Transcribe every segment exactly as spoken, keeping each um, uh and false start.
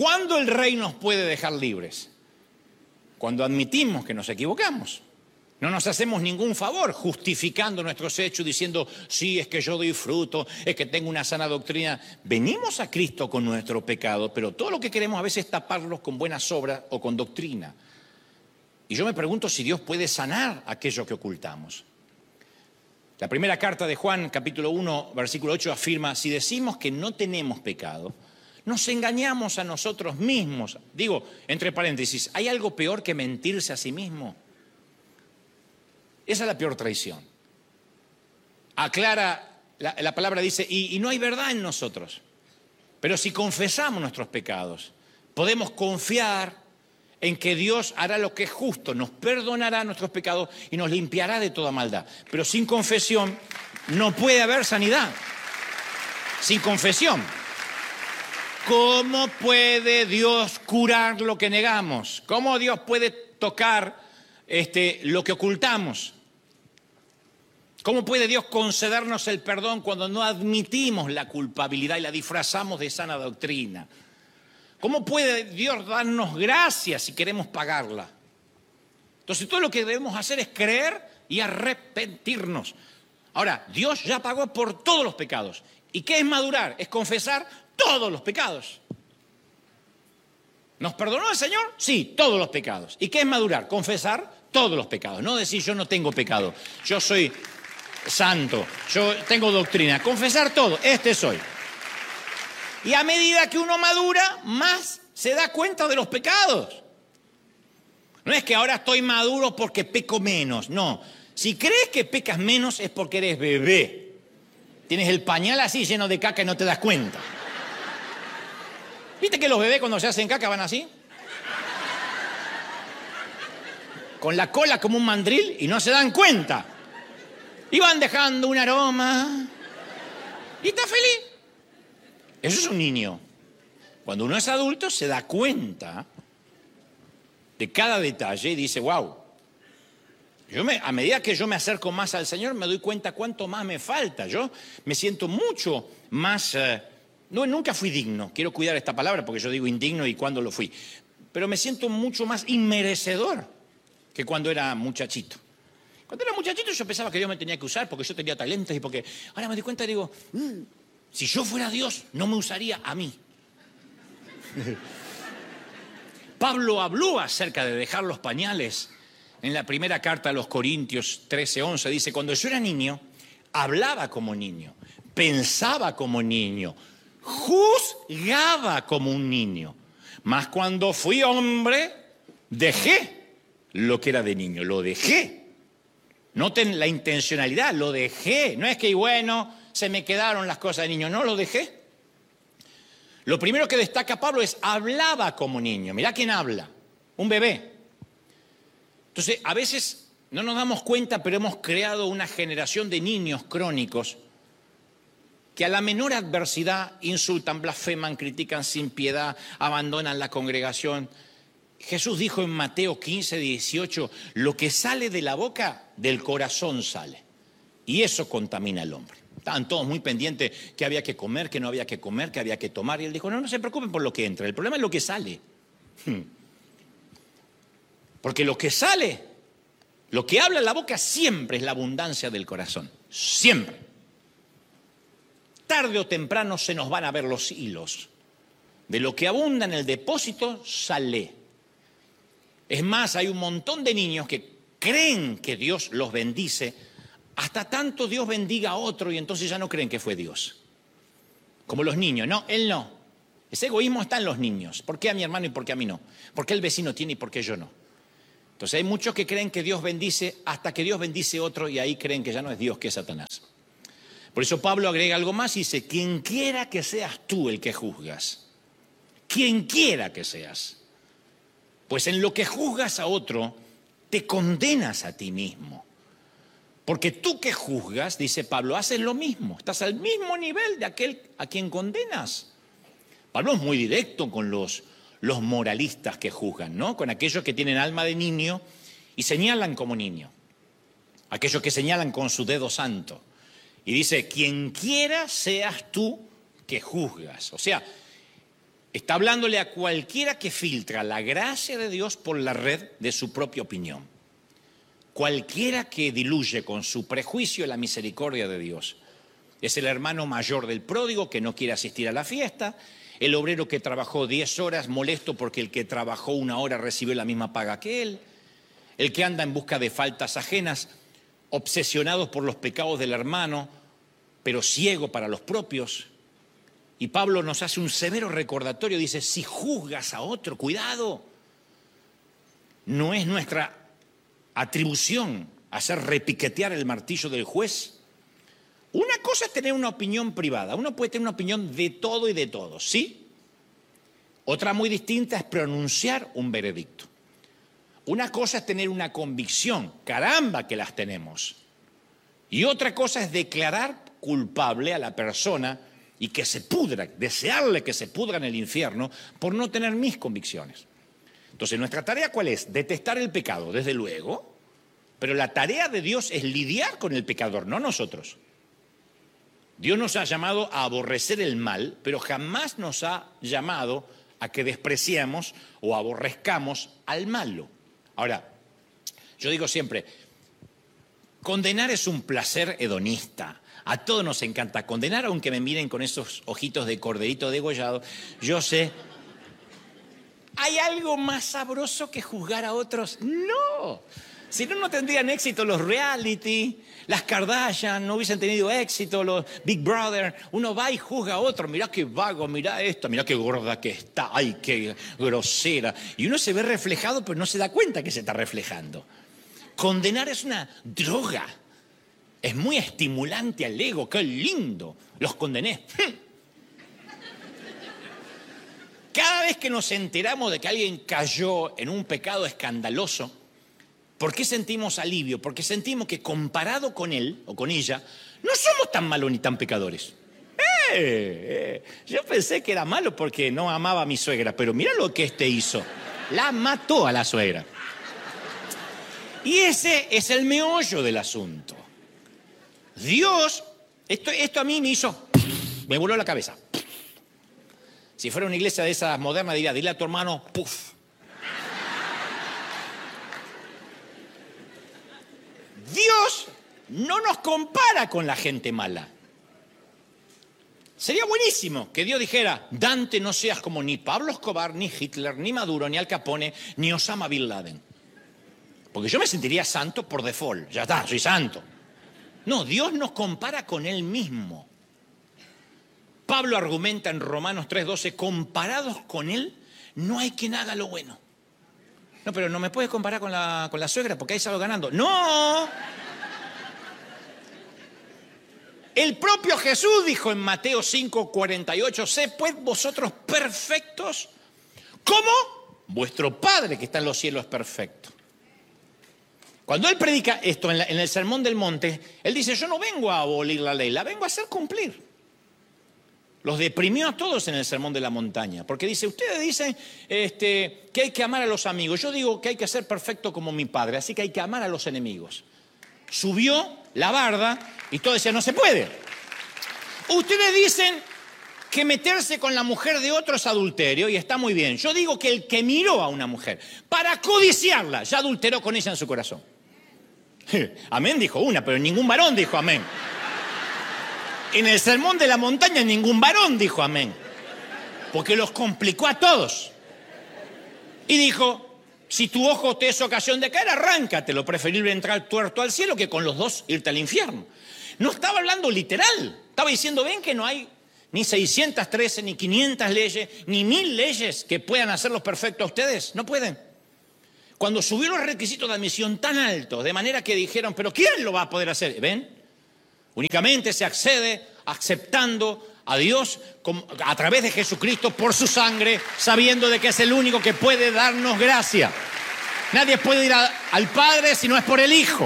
¿Cuándo el Rey nos puede dejar libres? Cuando admitimos que nos equivocamos. No nos hacemos ningún favor justificando nuestros hechos, diciendo, sí, es que yo doy fruto, es que tengo una sana doctrina. Venimos a Cristo con nuestro pecado, pero todo lo que queremos a veces es taparlos con buenas obras o con doctrina. Y yo me pregunto si Dios puede sanar aquello que ocultamos. La primera carta de Juan, capítulo uno, versículo ocho, afirma, si decimos que no tenemos pecado, nos engañamos a nosotros mismos. Digo, entre paréntesis, ¿hay algo peor que mentirse a sí mismo? Esa es la peor traición. Aclara, la, la palabra dice, y, y no hay verdad en nosotros. Pero si confesamos nuestros pecados, podemos confiar en que Dios hará lo que es justo, nos perdonará nuestros pecados y nos limpiará de toda maldad. Pero sin confesión no puede haber sanidad. Sin confesión. ¿Cómo puede Dios curar lo que negamos? ¿Cómo Dios puede tocar este, lo que ocultamos? ¿Cómo puede Dios concedernos el perdón cuando no admitimos la culpabilidad y la disfrazamos de sana doctrina? ¿Cómo puede Dios darnos gracia si queremos pagarla? Entonces todo lo que debemos hacer es creer y arrepentirnos. Ahora, Dios ya pagó por todos los pecados. ¿Y qué es madurar? Es confesar todos los pecados. ¿Nos perdonó el Señor? Sí, todos los pecados. ¿Y qué es madurar? Confesar todos los pecados. No decir yo no tengo pecado, yo soy santo, yo tengo doctrina. Confesar todo, este soy. Y a medida que uno madura, más se da cuenta de los pecados. No es que ahora estoy maduro porque peco menos, no. Si crees que pecas menos es porque eres bebé. Tienes el pañal así lleno de caca y no te das cuenta. ¿Viste que los bebés cuando se hacen caca van así? Con la cola como un mandril y no se dan cuenta. Y van dejando un aroma. Y está feliz. Eso es un niño. Cuando uno es adulto se da cuenta de cada detalle y dice, wow. Yo me, a medida que yo me acerco más al Señor me doy cuenta cuánto más me falta. Yo me siento mucho más... Eh, no, nunca fui digno. Quiero cuidar esta palabra porque yo digo indigno y cuándo lo fui. Pero me siento mucho más inmerecedor que cuando era muchachito. Cuando era muchachito yo pensaba que Dios me tenía que usar porque yo tenía talentos y porque... Ahora me doy cuenta y digo... Mm, si yo fuera Dios, no me usaría a mí. Pablo habló acerca de dejar los pañales. En la primera carta a los Corintios trece, once dice, cuando yo era niño, hablaba como niño, pensaba como niño, juzgaba como un niño. Mas cuando fui hombre, dejé lo que era de niño, lo dejé. Noten la intencionalidad, lo dejé. No es que, bueno... se me quedaron las cosas de niño, no lo dejé. Lo primero que destaca Pablo es, hablaba como niño. Mirá quién habla, un bebé. Entonces, a veces no nos damos cuenta, pero hemos creado una generación de niños crónicos que a la menor adversidad insultan, blasfeman, critican sin piedad, abandonan la congregación. Jesús dijo en Mateo quince, dieciocho, lo que sale de la boca, del corazón sale. Y eso contamina al hombre. Estaban todos muy pendientes que había que comer, que no había que comer, que había que tomar. Y él dijo, no, no se preocupen por lo que entra. El problema es lo que sale. Porque lo que sale, lo que habla en la boca siempre es la abundancia del corazón. Siempre. Tarde o temprano se nos van a ver los hilos. De lo que abunda en el depósito, sale. Es más, hay un montón de niños que creen que Dios los bendice. Hasta tanto Dios bendiga a otro y entonces ya no creen que fue Dios. Como los niños, no, él no. Ese egoísmo está en los niños. ¿Por qué a mi hermano y por qué a mí no? ¿Por qué el vecino tiene y por qué yo no? Entonces hay muchos que creen que Dios bendice hasta que Dios bendice a otro y ahí creen que ya no es Dios, que es Satanás. Por eso Pablo agrega algo más y dice, quien quiera que seas tú el que juzgas. Quien quiera que seas. Pues en lo que juzgas a otro, te condenas a ti mismo. Porque tú que juzgas, dice Pablo, haces lo mismo. Estás al mismo nivel de aquel a quien condenas. Pablo es muy directo con los, los moralistas que juzgan, ¿no? Con aquellos que tienen alma de niño y señalan como niño. Aquellos que señalan con su dedo santo. Y dice, quien quiera seas tú que juzgas. O sea, Está hablándole a cualquiera que filtra la gracia de Dios por la red de su propia opinión. Cualquiera que diluye con su prejuicio la misericordia de Dios. Es el hermano mayor del pródigo que no quiere asistir a la fiesta, el obrero que trabajó diez horas molesto porque el que trabajó una hora recibió la misma paga que él, el que anda en busca de faltas ajenas, obsesionados por los pecados del hermano, pero ciego para los propios. Y Pablo nos hace un severo recordatorio, dice, si juzgas a otro, cuidado, no es nuestra atribución hacer repiquetear el martillo del juez. Una cosa es tener una opinión privada, uno puede tener una opinión de todo y de todo, ¿sí? Otra muy distinta es pronunciar un veredicto. Una cosa es tener una convicción, caramba que las tenemos. Y otra cosa es declarar culpable a la persona y que se pudra, desearle que se pudra en el infierno por no tener mis convicciones. Entonces, ¿nuestra tarea cuál es? Detestar el pecado, desde luego, pero la tarea de Dios es lidiar con el pecador, no nosotros. Dios nos ha llamado a aborrecer el mal, pero jamás nos ha llamado a que despreciemos o aborrezcamos al malo. Ahora, yo digo siempre, condenar es un placer hedonista. A todos nos encanta condenar, aunque me miren con esos ojitos de corderito degollado. Yo sé, ¿hay algo más sabroso que juzgar a otros? No. Si no, no tendrían éxito los reality, las Kardashian, no hubiesen tenido éxito los Big Brother. Uno va y juzga a otro, mirá qué vago, mirá esto, mirá qué gorda que está, ay, qué grosera. Y uno se ve reflejado, pero no se da cuenta que se está reflejando. Condenar es una droga. Es muy estimulante al ego, qué lindo. Los condené. Cada vez que nos enteramos de que alguien cayó en un pecado escandaloso, ¿por qué sentimos alivio? Porque sentimos que comparado con él o con ella, no somos tan malos ni tan pecadores. Eh, eh, yo pensé que era malo porque no amaba a mi suegra, pero mira lo que este hizo. La mató a la suegra. Y ese es el meollo del asunto. Dios, esto, esto a mí me hizo, me voló la cabeza. Si fuera una iglesia de esas modernas, diría, dile a tu hermano, puf. Dios no nos compara con la gente mala. Sería buenísimo que Dios dijera, Dante, no seas como ni Pablo Escobar, ni Hitler, ni Maduro, ni Al Capone, ni Osama Bin Laden. Porque yo me sentiría santo por default, ya está, soy santo. No, Dios nos compara con Él mismo. Pablo argumenta en Romanos tres doce, comparados con Él, no hay quien haga lo bueno. No, pero no me puedes comparar con la, con la suegra porque ahí salgo ganando. ¡No! El propio Jesús dijo en Mateo cinco cuarenta y ocho, sé pues vosotros perfectos, como vuestro Padre que está en los cielos es perfecto. Cuando Él predica esto en, la, en el Sermón del Monte, Él dice, yo no vengo a abolir la ley, la vengo a hacer cumplir. Los deprimió a todos en el Sermón de la Montaña, porque dice, ustedes dicen este, que hay que amar a los amigos. Yo digo que hay que ser perfecto como mi Padre, así que hay que amar a los enemigos. Subió la barda y todos decían, no se puede. Ustedes dicen que meterse con la mujer de otro es adulterio y está muy bien. Yo digo que el que miró a una mujer para codiciarla, ya adulteró con ella en su corazón. Amén dijo una, pero ningún varón dijo amén. En el Sermón de la Montaña ningún varón dijo amén, porque los complicó a todos. Y dijo, si tu ojo te es ocasión de caer, arráncatelo, preferible entrar tuerto al cielo que con los dos irte al infierno. No estaba hablando literal, estaba diciendo, ven que no hay ni seiscientas trece, ni quinientas leyes, ni mil leyes que puedan hacerlos perfectos a ustedes, no pueden. Cuando subió los requisitos de admisión tan altos, de manera que dijeron, pero ¿quién lo va a poder hacer? ¿Ven? Únicamente se accede aceptando a Dios a través de Jesucristo por su sangre, sabiendo de que es el único que puede darnos gracia. Nadie puede ir a, al Padre si no es por el Hijo.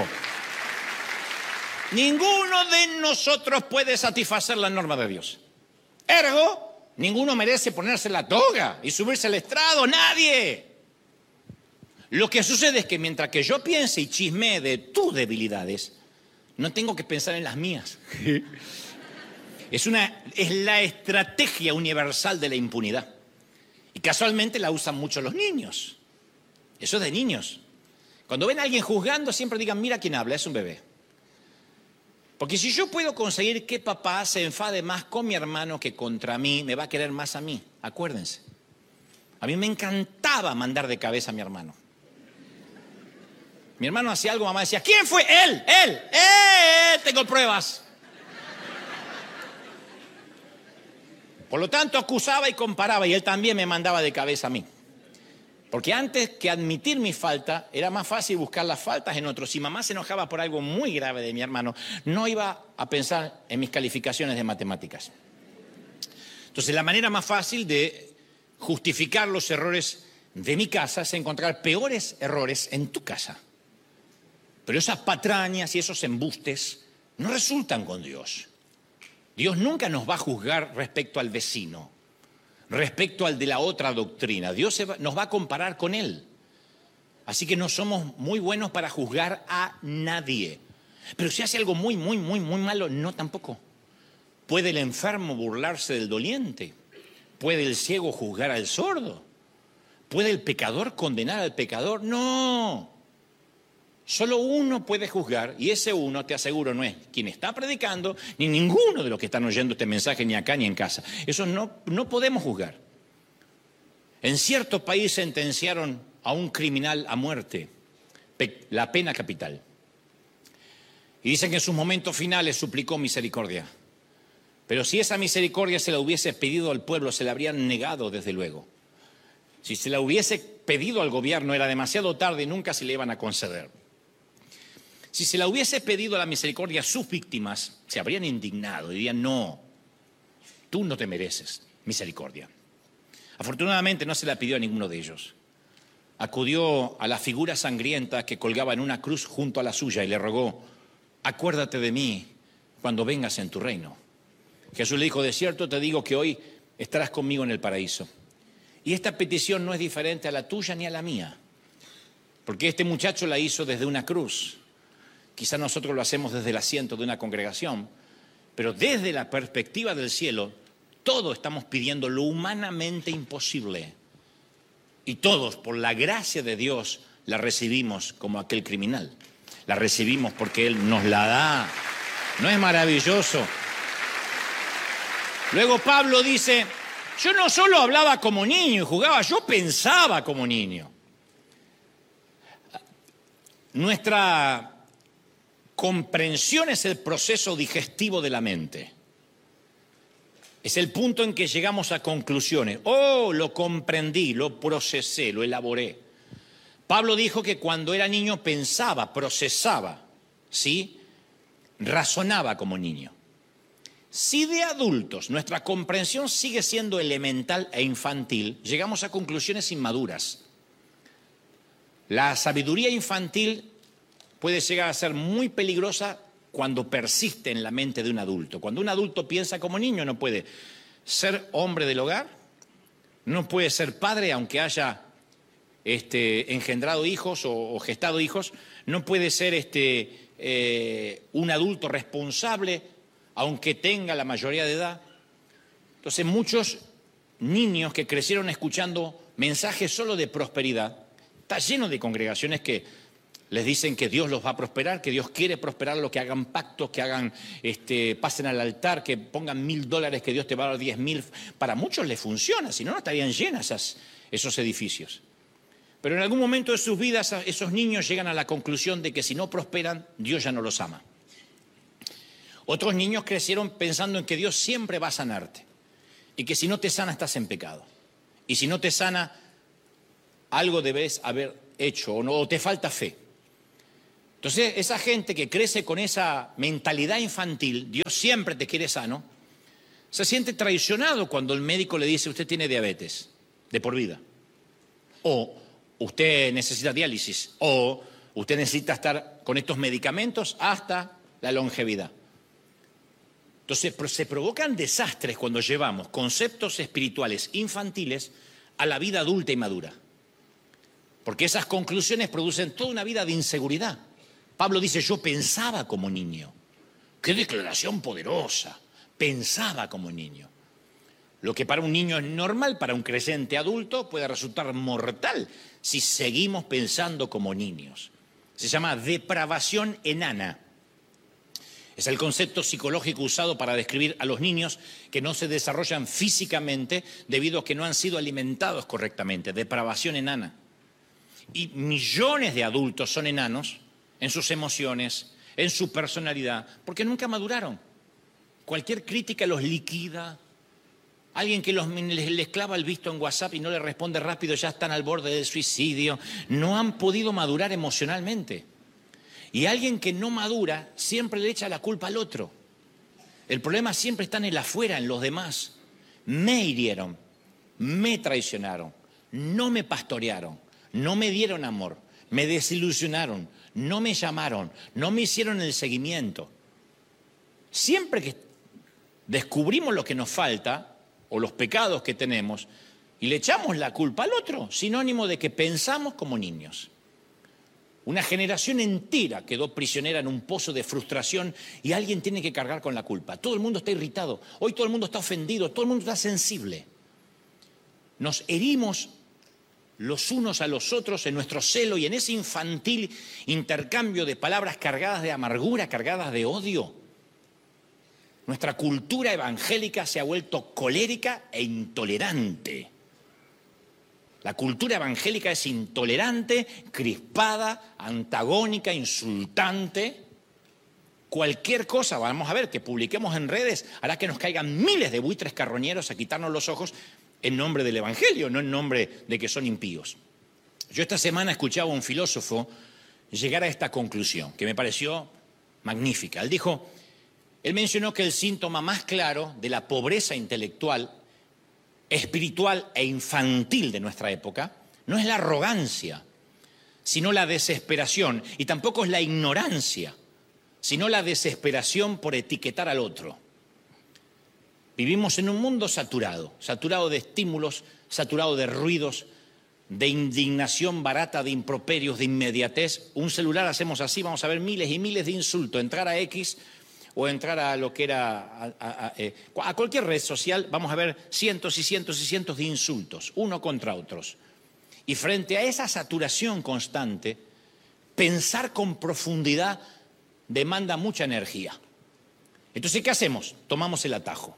Ninguno de nosotros puede satisfacer la norma de Dios. Ergo, ninguno merece ponerse la toga y subirse al estrado, nadie. Lo que sucede es que mientras que yo piense y chismee de tus debilidades, no tengo que pensar en las mías. Es, una, es la estrategia universal de la impunidad. Y casualmente la usan mucho los niños. Eso es de niños. Cuando ven a alguien juzgando, siempre digan, mira quién habla, es un bebé. Porque si yo puedo conseguir que papá se enfade más con mi hermano que contra mí, me va a querer más a mí. Acuérdense. A mí me encantaba mandar de cabeza a mi hermano. Mi hermano hacía algo, mamá decía, ¿quién fue? Él, él, él, tengo pruebas. Por lo tanto, acusaba y comparaba, y él también me mandaba de cabeza a mí. Porque antes que admitir mi falta, era más fácil buscar las faltas en otros. Si mamá se enojaba por algo muy grave de mi hermano, no iba a pensar en mis calificaciones de matemáticas. Entonces, la manera más fácil de justificar los errores de mi casa es encontrar peores errores en tu casa. Pero esas patrañas y esos embustes no resultan con Dios. Dios nunca nos va a juzgar respecto al vecino, respecto al de la otra doctrina. Dios se va, nos va a comparar con él. Así que no somos muy buenos para juzgar a nadie. Pero si hace algo muy, muy, muy, muy malo, no tampoco. ¿Puede el enfermo burlarse del doliente? ¿Puede el ciego juzgar al sordo? ¿Puede el pecador condenar al pecador? No. Solo uno puede juzgar, y ese uno, te aseguro, no es quien está predicando, ni ninguno de los que están oyendo este mensaje, ni acá ni en casa. Eso no, no podemos juzgar. En cierto país sentenciaron a un criminal a muerte, la pena capital. Y dicen que en sus momentos finales suplicó misericordia. Pero si esa misericordia se la hubiese pedido al pueblo, se la habrían negado desde luego. Si se la hubiese pedido al gobierno, era demasiado tarde y nunca se le iban a conceder. Si se la hubiese pedido a la misericordia a sus víctimas, se habrían indignado y dirían, no, tú no te mereces misericordia. Afortunadamente no se la pidió a ninguno de ellos. Acudió a la figura sangrienta que colgaba en una cruz junto a la suya y le rogó, acuérdate de mí cuando vengas en tu reino. Jesús le dijo, de cierto te digo que hoy estarás conmigo en el paraíso. Y esta petición no es diferente a la tuya ni a la mía, porque este muchacho la hizo desde una cruz. Quizá nosotros lo hacemos desde el asiento de una congregación, pero desde la perspectiva del cielo, todos estamos pidiendo lo humanamente imposible. Y todos, por la gracia de Dios, la recibimos como aquel criminal. La recibimos porque Él nos la da. ¿No es maravilloso? Luego Pablo dice, yo no solo hablaba como niño y jugaba, yo pensaba como niño. Nuestra comprensión es el proceso digestivo de la mente. Es el punto en que llegamos a conclusiones. Oh, lo comprendí, lo procesé, lo elaboré. Pablo dijo que cuando era niño pensaba, procesaba, ¿sí? Razonaba como niño. Si de adultos nuestra comprensión sigue siendo elemental e infantil, llegamos a conclusiones inmaduras. La sabiduría infantil puede llegar a ser muy peligrosa cuando persiste en la mente de un adulto. Cuando un adulto piensa como niño, no puede ser hombre del hogar, no puede ser padre aunque haya este, engendrado hijos o, o gestado hijos, no puede ser este, eh, un adulto responsable aunque tenga la mayoría de edad. Entonces muchos niños que crecieron escuchando mensajes solo de prosperidad, está lleno de congregaciones que les dicen que Dios los va a prosperar, que Dios quiere prosperarlos, que hagan pactos, que hagan, este, pasen al altar, que pongan mil dólares, que Dios te va a dar diez mil. Para muchos les funciona, si no, no estarían llenas esas, esos edificios. Pero en algún momento de sus vidas esos niños llegan a la conclusión de que si no prosperan, Dios ya no los ama. Otros niños crecieron pensando en que Dios siempre va a sanarte y que si no te sana estás en pecado. Y si no te sana, algo debes haber hecho o, no, o te falta fe. Entonces, esa gente que crece con esa mentalidad infantil, Dios siempre te quiere sano, se siente traicionado cuando el médico le dice, usted tiene diabetes de por vida, o usted necesita diálisis, o usted necesita estar con estos medicamentos hasta la longevidad. Entonces, se provocan desastres cuando llevamos conceptos espirituales infantiles a la vida adulta y madura, porque esas conclusiones producen toda una vida de inseguridad. Pablo dice, yo pensaba como niño. ¡Qué declaración poderosa! Pensaba como niño. Lo que para un niño es normal, para un creyente adulto puede resultar mortal si seguimos pensando como niños. Se llama depravación enana. Es el concepto psicológico usado para describir a los niños que no se desarrollan físicamente debido a que no han sido alimentados correctamente. Depravación enana. Y millones de adultos son enanos en sus emociones, en su personalidad, porque nunca maduraron. Cualquier crítica los liquida. Alguien que los, les, les clava el visto en WhatsApp y no le responde rápido, ya están al borde del suicidio. No han podido madurar emocionalmente. Y alguien que no madura siempre le echa la culpa al otro. El problema siempre está en el afuera, en los demás. Me hirieron, me traicionaron, no me pastorearon, no me dieron amor, me desilusionaron, no me llamaron, no me hicieron el seguimiento. Siempre que descubrimos lo que nos falta, o los pecados que tenemos, y le echamos la culpa al otro, sinónimo de que pensamos como niños. Una generación entera quedó prisionera en un pozo de frustración y alguien tiene que cargar con la culpa. Todo el mundo está irritado, hoy todo el mundo está ofendido, todo el mundo está sensible. Nos herimos los unos a los otros en nuestro celo y en ese infantil intercambio de palabras cargadas de amargura, cargadas de odio. Nuestra cultura evangélica se ha vuelto colérica e intolerante. La cultura evangélica es intolerante, crispada, antagónica, insultante. Cualquier cosa, vamos a ver, que publiquemos en redes hará que nos caigan miles de buitres carroñeros a quitarnos los ojos en nombre del evangelio, no en nombre de que son impíos. Yo esta semana escuchaba a un filósofo llegar a esta conclusión, que me pareció magnífica. Él dijo... Él mencionó que el síntoma más claro de la pobreza intelectual, espiritual e infantil de nuestra época no es la arrogancia, sino la desesperación, y tampoco es la ignorancia, sino la desesperación por etiquetar al otro. Vivimos en un mundo saturado, saturado de estímulos, saturado de ruidos, de indignación barata, de improperios, de inmediatez. Un celular hacemos así, vamos a ver miles y miles de insultos, entrar a X... o entrar a lo que era, a, a, a, eh, a cualquier red social, vamos a ver cientos y cientos y cientos de insultos, uno contra otros. Y frente a esa saturación constante, pensar con profundidad demanda mucha energía. Entonces, ¿qué hacemos? Tomamos el atajo.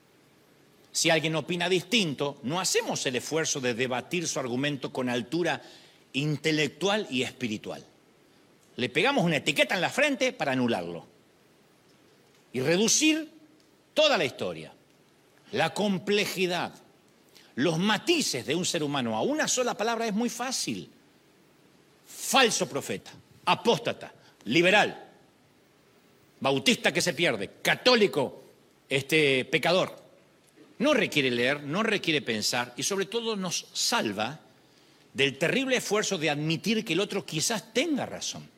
Si alguien opina distinto, no hacemos el esfuerzo de debatir su argumento con altura intelectual y espiritual. Le pegamos una etiqueta en la frente para anularlo. Y reducir toda la historia, la complejidad, los matices de un ser humano a una sola palabra es muy fácil. Falso profeta, apóstata, liberal, bautista que se pierde, católico, este, pecador. No requiere leer, no requiere pensar y sobre todo nos salva del terrible esfuerzo de admitir que el otro quizás tenga razón.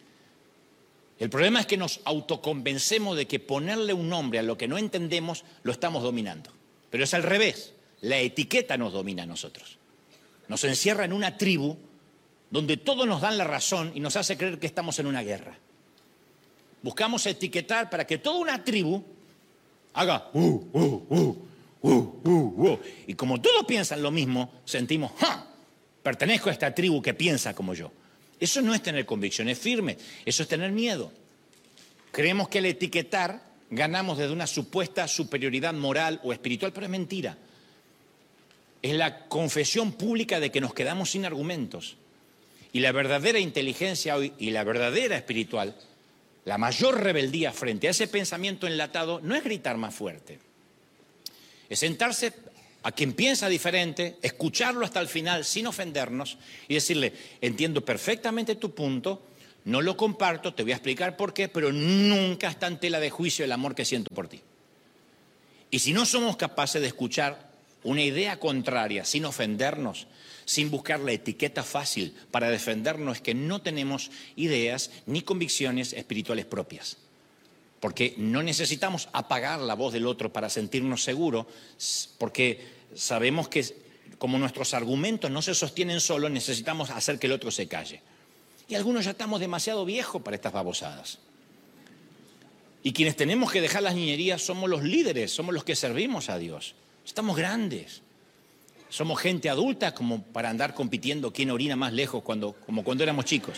El problema es que nos autoconvencemos de que ponerle un nombre a lo que no entendemos lo estamos dominando. Pero es al revés, la etiqueta nos domina a nosotros. Nos encierra en una tribu donde todos nos dan la razón y nos hace creer que estamos en una guerra. Buscamos etiquetar para que toda una tribu haga uh, uh, uh, uh, uh, uh. Y como todos piensan lo mismo, sentimos, ¡ja! Pertenezco a esta tribu que piensa como yo. Eso no es tener convicciones firmes, eso es tener miedo. Creemos que al etiquetar ganamos desde una supuesta superioridad moral o espiritual, pero es mentira. Es la confesión pública de que nos quedamos sin argumentos. Y la verdadera inteligencia hoy y la verdadera espiritual, la mayor rebeldía frente a ese pensamiento enlatado no es gritar más fuerte. Es sentarse a quien piensa diferente, escucharlo hasta el final sin ofendernos y decirle, entiendo perfectamente tu punto, no lo comparto, te voy a explicar por qué, pero nunca está en tela de juicio el amor que siento por ti. Y si no somos capaces de escuchar una idea contraria sin ofendernos, sin buscar la etiqueta fácil para defendernos, es que no tenemos ideas ni convicciones espirituales propias. Porque no necesitamos apagar la voz del otro para sentirnos seguros, porque sabemos que como nuestros argumentos no se sostienen solos, necesitamos hacer que el otro se calle. Y algunos ya estamos demasiado viejos para estas babosadas. Y quienes tenemos que dejar las niñerías somos los líderes, somos los que servimos a Dios. Estamos grandes. Somos gente adulta como para andar compitiendo quién orina más lejos cuando, como cuando éramos chicos.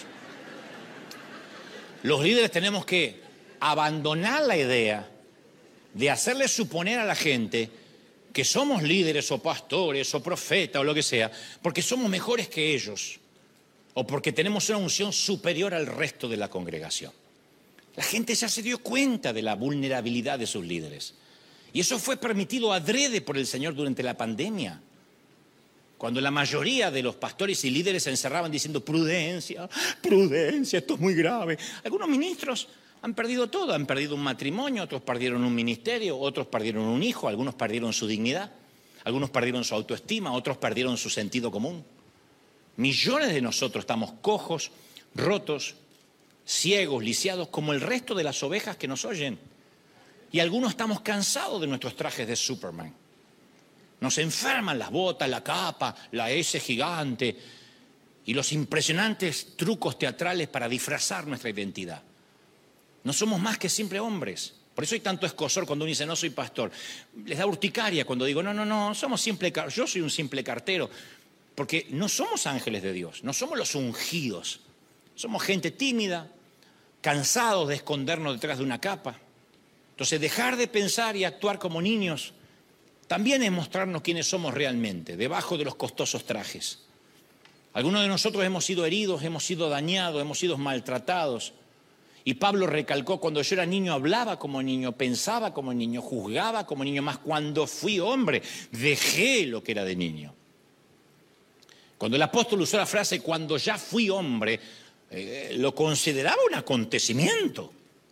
Los líderes tenemos que abandonar la idea de hacerle suponer a la gente que somos líderes o pastores o profetas o lo que sea, porque somos mejores que ellos o porque tenemos una unción superior al resto de la congregación. La gente ya se dio cuenta de la vulnerabilidad de sus líderes. Y eso fue permitido adrede por el Señor durante la pandemia, cuando la mayoría de los pastores y líderes se encerraban diciendo prudencia, prudencia, esto es muy grave. Algunos ministros han perdido todo, han perdido un matrimonio, otros perdieron un ministerio, otros perdieron un hijo, algunos perdieron su dignidad, algunos perdieron su autoestima, otros perdieron su sentido común. Millones de nosotros estamos cojos, rotos, ciegos, lisiados, como el resto de las ovejas que nos oyen. Y algunos estamos cansados de nuestros trajes de Superman. Nos enferman las botas, la capa, la S gigante y los impresionantes trucos teatrales para disfrazar nuestra identidad. No somos más que simples hombres. Por eso hay tanto escozor cuando uno dice no soy pastor. Les da urticaria cuando digo no, no, no, somos simple, yo soy un simple cartero. Porque no somos ángeles de Dios, no somos los ungidos. Somos gente tímida, cansados de escondernos detrás de una capa. Entonces dejar de pensar y actuar como niños también es mostrarnos quiénes somos realmente, debajo de los costosos trajes. Algunos de nosotros hemos sido heridos, hemos sido dañados, hemos sido maltratados. Y Pablo recalcó, cuando yo era niño hablaba como niño, pensaba como niño, juzgaba como niño, más cuando fui hombre dejé lo que era de niño. Cuando el apóstol usó la frase cuando ya fui hombre, eh, lo consideraba un acontecimiento.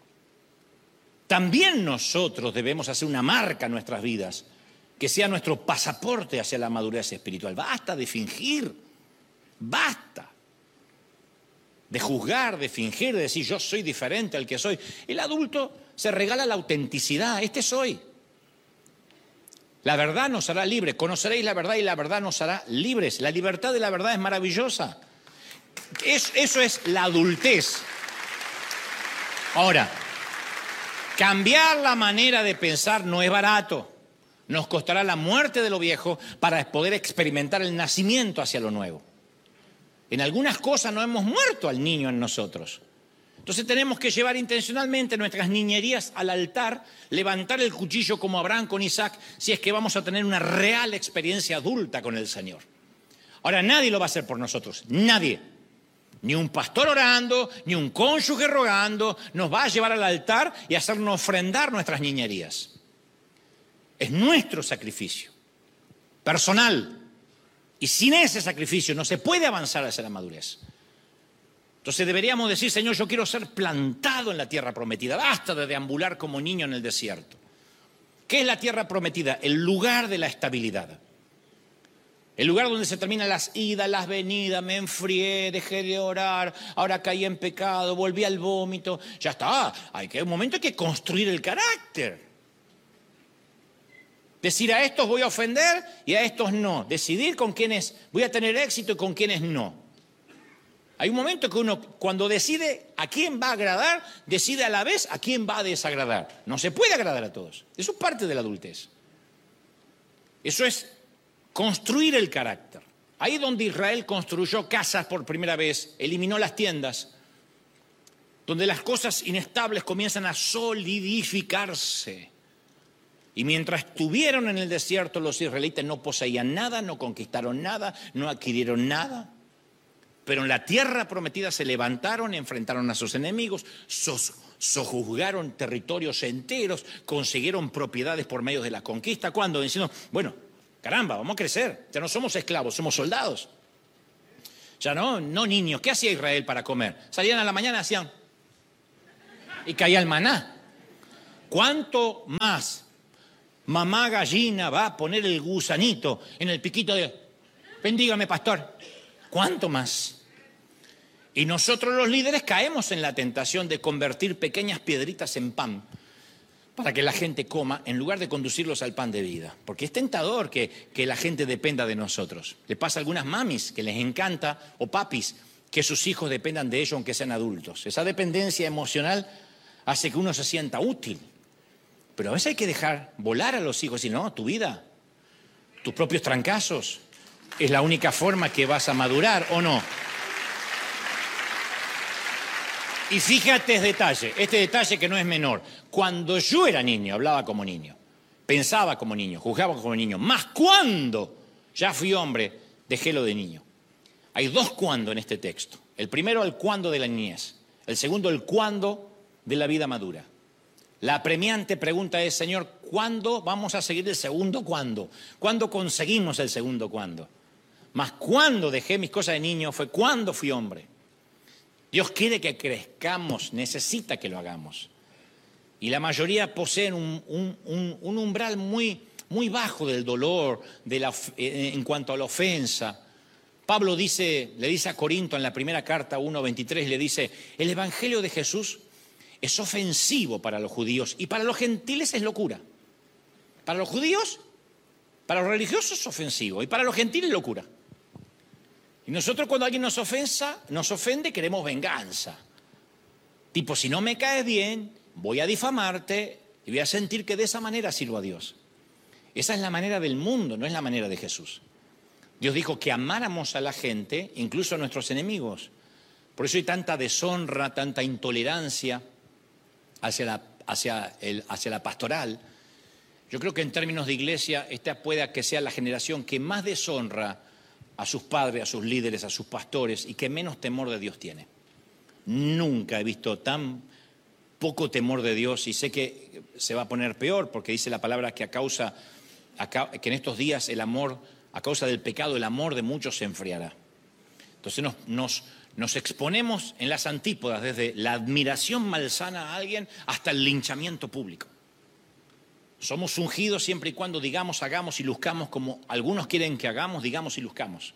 También nosotros debemos hacer una marca en nuestras vidas, que sea nuestro pasaporte hacia la madurez espiritual. Basta de fingir, basta de juzgar, de fingir, de decir yo soy diferente al que soy. El adulto se regala la autenticidad, este soy. La verdad nos hará libres, conoceréis la verdad y la verdad nos hará libres. La libertad de la verdad es maravillosa. Es, eso es la adultez. Ahora, cambiar la manera de pensar no es barato. Nos costará la muerte de lo viejo para poder experimentar el nacimiento hacia lo nuevo. En algunas cosas no hemos muerto al niño en nosotros. Entonces tenemos que llevar intencionalmente nuestras niñerías al altar, levantar el cuchillo como Abraham con Isaac, si es que vamos a tener una real experiencia adulta con el Señor. Ahora, nadie lo va a hacer por nosotros, nadie. Ni un pastor orando, ni un cónyuge rogando, nos va a llevar al altar y hacernos ofrendar nuestras niñerías. Es nuestro sacrificio, personal. Y sin ese sacrificio no se puede avanzar hacia la madurez. Entonces deberíamos decir, Señor, yo quiero ser plantado en la tierra prometida. Basta de deambular como niño en el desierto. ¿Qué es la tierra prometida? El lugar de la estabilidad. El lugar donde se terminan las idas, las venidas, me enfrié, dejé de orar, ahora caí en pecado, volví al vómito. Ya está, hay que, un momento hay que construir el carácter. Decir a estos voy a ofender y a estos no. Decidir con quiénes voy a tener éxito y con quiénes no. Hay un momento que uno, cuando decide a quién va a agradar, decide a la vez a quién va a desagradar. No se puede agradar a todos. Eso es parte de la adultez. Eso es construir el carácter. Ahí donde Israel construyó casas por primera vez, eliminó las tiendas, donde las cosas inestables comienzan a solidificarse. Y mientras estuvieron en el desierto, los israelitas no poseían nada, no conquistaron nada, no adquirieron nada. Pero en la tierra prometida se levantaron, enfrentaron a sus enemigos, sos, sojuzgaron territorios enteros, consiguieron propiedades por medio de la conquista. ¿Cuándo? Diciendo, bueno, caramba, vamos a crecer, ya no somos esclavos, somos soldados. Ya no, no niños. ¿Qué hacía Israel para comer? Salían a la mañana, hacían y caía el maná. ¿Cuánto más mamá gallina va a poner el gusanito en el piquito de... Bendígame, pastor. ¿Cuánto más? Y nosotros los líderes caemos en la tentación de convertir pequeñas piedritas en pan para que la gente coma en lugar de conducirlos al pan de vida. Porque es tentador que, que la gente dependa de nosotros. Le pasa a algunas mamis que les encanta, o papis, que sus hijos dependan de ellos aunque sean adultos. Esa dependencia emocional hace que uno se sienta útil. Pero a veces hay que dejar volar a los hijos y decir, no, tu vida, tus propios trancazos. Es la única forma que vas a madurar, ¿o no? Y fíjate este detalle, este detalle que no es menor. Cuando yo era niño, hablaba como niño, pensaba como niño, juzgaba como niño. Más cuando ya fui hombre, dejé lo de niño. Hay dos cuándo en este texto. El primero, el cuándo de la niñez. El segundo, el cuándo de la vida madura. La apremiante pregunta es, Señor, ¿cuándo vamos a seguir el segundo cuándo? ¿Cuándo conseguimos el segundo cuándo? Más cuando dejé mis cosas de niño fue cuando fui hombre. Dios quiere que crezcamos, necesita que lo hagamos. Y la mayoría poseen un, un, un, un umbral muy, muy bajo del dolor, de la, en cuanto a la ofensa. Pablo dice, le dice a Corinto en la primera carta uno veintitrés, le dice, el evangelio de Jesús es ofensivo para los judíos y para los gentiles es locura. Para los judíos, para los religiosos es ofensivo y para los gentiles locura. Y nosotros cuando alguien nos ofensa, nos ofende, queremos venganza. Tipo, si no me caes bien, voy a difamarte y voy a sentir que de esa manera sirvo a Dios. Esa es la manera del mundo, no es la manera de Jesús. Dios dijo que amáramos a la gente, incluso a nuestros enemigos. Por eso hay tanta deshonra, tanta intolerancia hacia la, hacia el, hacia la pastoral. Yo creo que en términos de iglesia, esta pueda que sea la generación que más deshonra a sus padres, a sus líderes, a sus pastores y que menos temor de Dios tiene. Nunca he visto tan poco temor de Dios y sé que se va a poner peor porque dice la palabra que a causa, a, que en estos días el amor, a causa del pecado, el amor de muchos se enfriará. Entonces nos, nos, nos exponemos en las antípodas desde la admiración malsana a alguien hasta el linchamiento público. Somos ungidos siempre y cuando digamos, hagamos y luzcamos como algunos quieren que hagamos, digamos y luzcamos.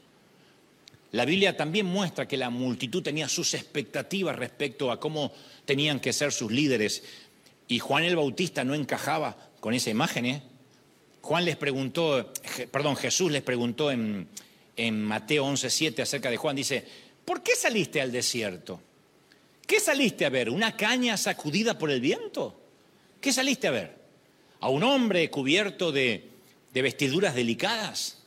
La Biblia también muestra que la multitud tenía sus expectativas respecto a cómo tenían que ser sus líderes. Y Juan el Bautista no encajaba con esa imagen, ¿eh? Juan les preguntó, perdón, Jesús les preguntó en, en Mateo once siete acerca de Juan, dice, ¿por qué saliste al desierto? ¿Qué saliste a ver? ¿Una caña sacudida por el viento? ¿Qué saliste a ver? ¿A un hombre cubierto de, de vestiduras delicadas?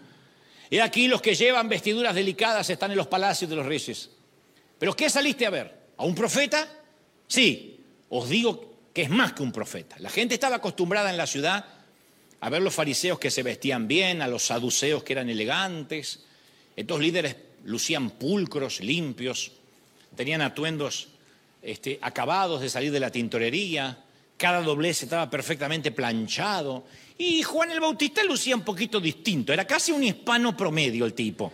Y aquí los que llevan vestiduras delicadas están en los palacios de los reyes. ¿Pero qué saliste a ver? ¿A un profeta? Sí, os digo que es más que un profeta. La gente estaba acostumbrada en la ciudad a ver los fariseos que se vestían bien, a los saduceos que eran elegantes. Estos líderes lucían pulcros, limpios, tenían atuendos este, acabados de salir de la tintorería. Cada doblez estaba perfectamente planchado. Y Juan el Bautista lucía un poquito distinto. Era casi un hispano promedio el tipo.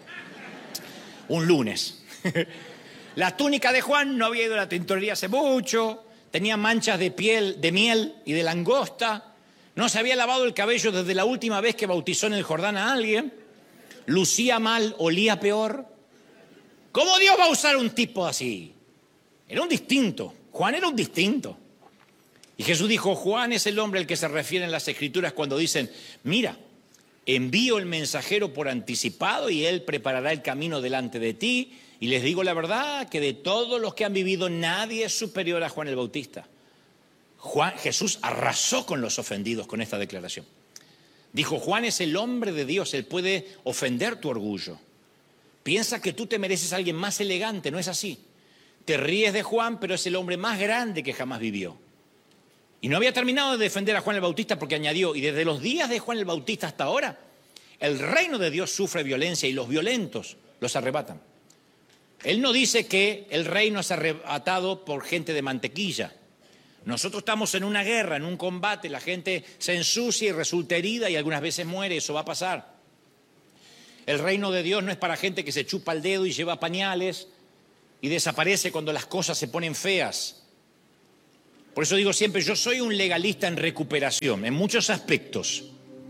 Un lunes. La túnica de Juan no había ido a la tintorería hace mucho. Tenía manchas de piel, de miel y de langosta. No se había lavado el cabello desde la última vez que bautizó en el Jordán a alguien. Lucía mal, olía peor. ¿Cómo Dios va a usar un tipo así? Era un distinto. Juan era un distinto. Y Jesús dijo, Juan es el hombre al que se refieren las Escrituras cuando dicen, mira, envío el mensajero por anticipado y él preparará el camino delante de ti. Y les digo la verdad, que de todos los que han vivido, nadie es superior a Juan el Bautista. Juan, Jesús arrasó con los ofendidos con esta declaración. Dijo, Juan es el hombre de Dios, él puede ofender tu orgullo. Piensa que tú te mereces a alguien más elegante, no es así. Te ríes de Juan, pero es el hombre más grande que jamás vivió. Y no había terminado de defender a Juan el Bautista porque añadió, y desde los días de Juan el Bautista hasta ahora, el reino de Dios sufre violencia y los violentos los arrebatan. Él no dice que el reino es arrebatado por gente de mantequilla. Nosotros estamos en una guerra, en un combate, la gente se ensucia y resulta herida y algunas veces muere, eso va a pasar. El reino de Dios no es para gente que se chupa el dedo y lleva pañales y desaparece cuando las cosas se ponen feas. Por eso digo siempre, yo soy un legalista en recuperación, en muchos aspectos.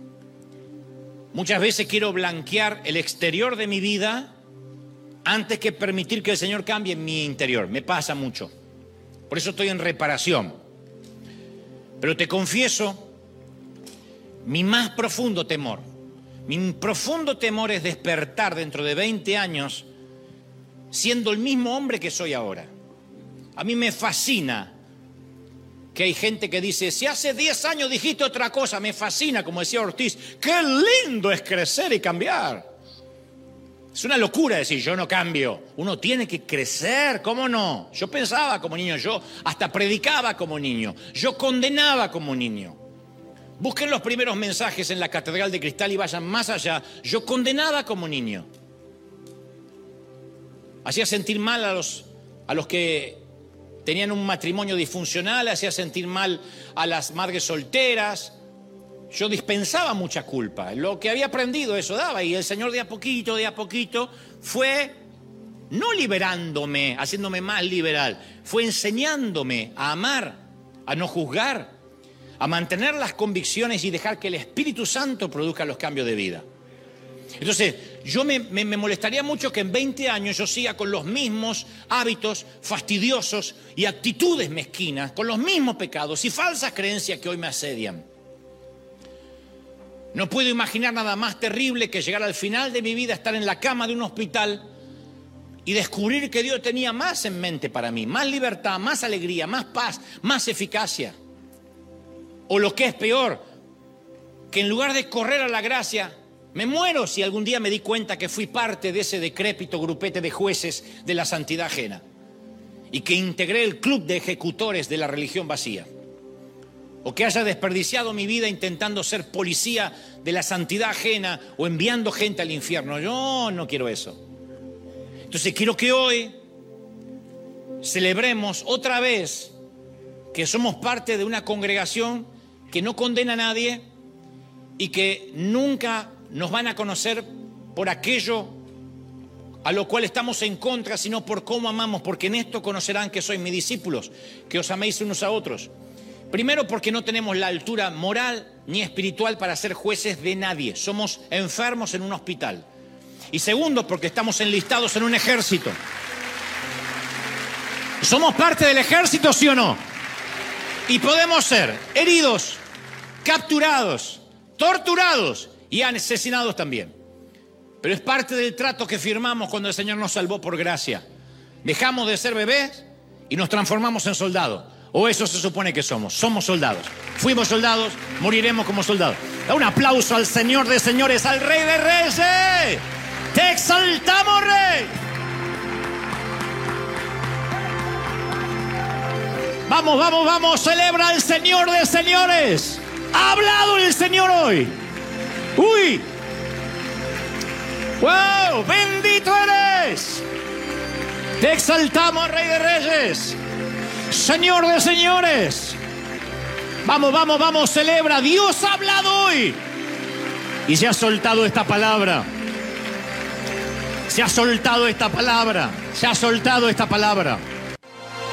Muchas veces quiero blanquear el exterior de mi vida antes que permitir que el Señor cambie mi interior. Me pasa mucho. Por eso estoy en reparación. Pero te confieso, mi más profundo temor, mi profundo temor es despertar dentro de veinte años siendo el mismo hombre que soy ahora. A mí me fascina que hay gente que dice, si hace diez años dijiste otra cosa, me fascina, como decía Ortiz, qué lindo es crecer y cambiar. Es una locura decir, yo no cambio. Uno tiene que crecer, ¿cómo no? Yo pensaba como niño, yo hasta predicaba como niño, yo condenaba como niño. Busquen los primeros mensajes en la Catedral de Cristal y vayan más allá. Yo condenaba como niño. Hacía sentir mal a los, a los que tenían un matrimonio disfuncional, hacía sentir mal a las madres solteras. Yo dispensaba mucha culpa. Lo que había aprendido eso daba. Y el Señor de a poquito, de a poquito, fue no liberándome, haciéndome más liberal. Fue enseñándome a amar, a no juzgar, a mantener las convicciones y dejar que el Espíritu Santo produzca los cambios de vida. Entonces, yo me, me, me molestaría mucho que en veinte años yo siga con los mismos hábitos fastidiosos y actitudes mezquinas, con los mismos pecados y falsas creencias que hoy me asedian. No puedo imaginar nada más terrible que llegar al final de mi vida, estar en la cama de un hospital y descubrir que Dios tenía más en mente para mí, más libertad, más alegría, más paz, más eficacia. O lo que es peor, que en lugar de correr a la gracia, me muero si algún día me di cuenta que fui parte de ese decrépito grupete de jueces de la santidad ajena y que integré el club de ejecutores de la religión vacía. O que haya desperdiciado mi vida intentando ser policía de la santidad ajena o enviando gente al infierno. Yo no quiero eso. Entonces quiero que hoy celebremos otra vez que somos parte de una congregación que no condena a nadie y que nunca nos van a conocer por aquello a lo cual estamos en contra, sino por cómo amamos, porque en esto conocerán que sois mis discípulos, que os améis unos a otros. Primero, porque no tenemos la altura moral ni espiritual para ser jueces de nadie. Somos enfermos en un hospital. Y segundo, porque estamos enlistados en un ejército. ¿Somos parte del ejército, sí o no? Y podemos ser heridos, capturados, torturados y asesinados también. Pero es parte del trato que firmamos cuando el Señor nos salvó por gracia. Dejamos de ser bebés y nos transformamos en soldados. O eso se supone que somos. Somos soldados. Fuimos soldados, moriremos como soldados. Da un aplauso al Señor de señores, al Rey de reyes. ¡Te exaltamos, Rey! Vamos, vamos, vamos. Celebra al Señor de señores. Ha hablado el Señor hoy. ¡Uy! ¡Wow! ¡Bendito eres! Te exaltamos, Rey de reyes. Señor de señores. Vamos, vamos, vamos, celebra. Dios ha hablado hoy. Y se ha soltado esta palabra. Se ha soltado esta palabra. Se ha soltado esta palabra.